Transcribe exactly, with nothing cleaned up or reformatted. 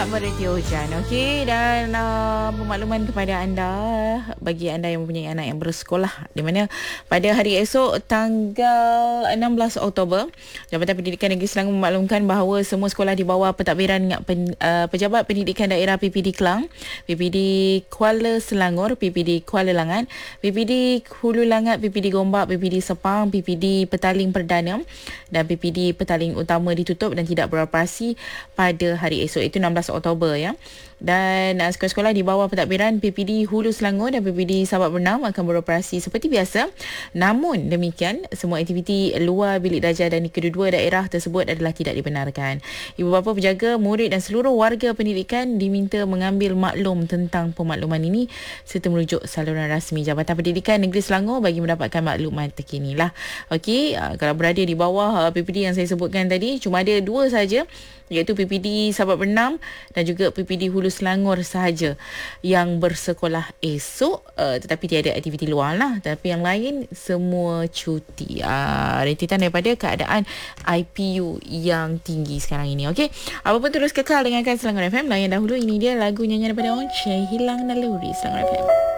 Selamat berhenti hujan. Okey, dan uh, pemakluman kepada anda, bagi anda yang mempunyai anak yang bersekolah, di mana pada hari esok tanggal enam belas Oktober, Jabatan Pendidikan Negeri Selangor memaklumkan bahawa semua sekolah di bawah pentadbiran pen, uh, Pejabat Pendidikan Daerah P P D Kelang, P P D Kuala Selangor, P P D Kuala Langat, P P D Hulu Langat, P P D Gombak, P P D Sepang, P P D Petaling Perdana dan P P D Petaling Utama ditutup dan tidak beroperasi pada hari esok, itu enam belas Oktober ya. Dan uh, sekolah-sekolah di bawah pentadbiran P P D Hulu Selangor dan P P D Sabak Bernam akan beroperasi seperti biasa. Namun demikian, semua aktiviti luar bilik darjah dan di kedua-dua daerah tersebut adalah tidak dibenarkan. Ibu bapa, penjaga, murid dan seluruh warga pendidikan diminta mengambil maklum tentang pemakluman ini serta merujuk saluran rasmi Jabatan Pendidikan Negeri Selangor bagi mendapatkan maklumat terkini lah. Okey, uh, kalau berada di bawah uh, P P D yang saya sebutkan tadi, cuma ada dua saja, iaitu P P D Sabak Bernam dan juga P P D Hulu Selangor sahaja yang bersekolah esok, uh, tetapi tiada aktiviti luar lah. Tapi yang lain semua cuti. Uh, rentetan daripada keadaan I P U yang tinggi sekarang ini. Okey, apa pun terus kekal dengarkan Selangor F M. Layan dahulu, ini dia lagu nyanyian daripada Once, Hilang Naluri, Selangor F M.